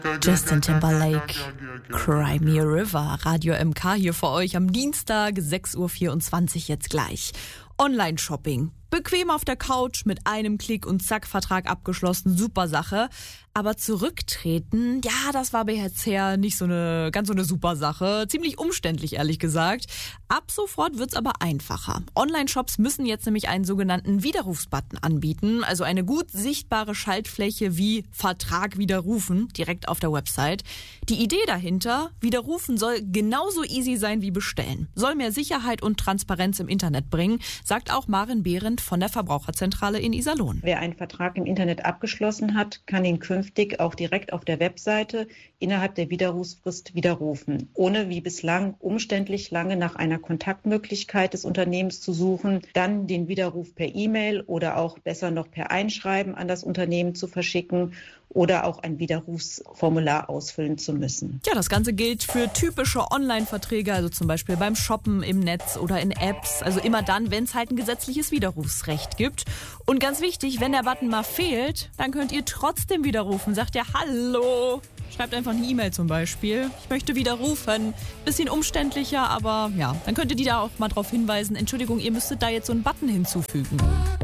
Justin Timberlake, Cry Me a River, Radio MK hier für euch am Dienstag, 6.24 Uhr jetzt gleich. Online-Shopping. Bequem auf der Couch, mit einem Klick und zack, Vertrag abgeschlossen, super Sache. Aber zurücktreten, ja, das war bisher nicht so eine super Sache. Ziemlich umständlich, ehrlich gesagt. Ab sofort wird's aber einfacher. Online-Shops müssen jetzt nämlich einen sogenannten Widerrufsbutton anbieten, also eine gut sichtbare Schaltfläche wie Vertrag widerrufen, direkt auf der Website. Die Idee dahinter, widerrufen soll genauso easy sein wie bestellen. Soll mehr Sicherheit und Transparenz im Internet bringen, sagt auch Maren Behrendt von der Verbraucherzentrale in Iserlohn. Wer einen Vertrag im Internet abgeschlossen hat, kann ihn künftig auch direkt auf der Webseite innerhalb der Widerrufsfrist widerrufen, ohne wie bislang umständlich lange nach einer Kontaktmöglichkeit des Unternehmens zu suchen, dann den Widerruf per E-Mail oder auch besser noch per Einschreiben an das Unternehmen zu verschicken oder auch ein Widerrufsformular ausfüllen zu müssen. Ja, das Ganze gilt für typische Online-Verträge, also zum Beispiel beim Shoppen im Netz oder in Apps. Also immer dann, wenn es halt ein gesetzliches Widerrufsrecht gibt. Und ganz wichtig, wenn der Button mal fehlt, dann könnt ihr trotzdem widerrufen. Sagt ihr Hallo. Schreibt einfach eine E-Mail zum Beispiel. Ich möchte widerrufen. Bisschen umständlicher, aber ja, dann könnt ihr die da auch mal drauf hinweisen. Entschuldigung, ihr müsstet da jetzt so einen Button hinzufügen.